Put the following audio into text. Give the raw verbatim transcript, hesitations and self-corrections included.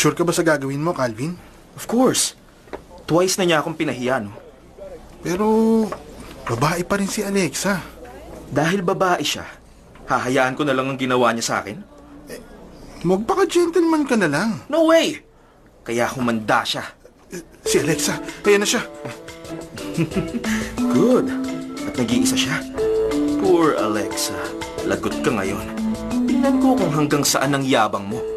Sure ka ba sa gagawin mo, Calvin? Of course. Twice na niya akong pinahiya, no? Pero, babae pa rin si Alexa. Dahil babae siya, hahayaan ko na lang ang ginawa niya sa akin? Magpaka-gentleman ka na lang. No way! Kaya humanda siya. Eh, Si Alexa, ayan na siya. Good. At nag-iisa siya. Poor Alexa. Lagot ka ngayon. Tingnan ko kung hanggang saan ang yabang mo.